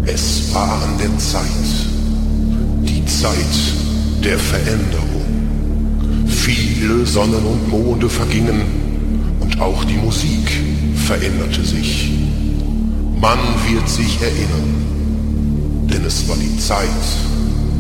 Es war an der Zeit, die Zeit der Veränderung. Viele Sonnen und Monde vergingen und auch die Musik veränderte sich. Man wird sich erinnern, denn es war die Zeit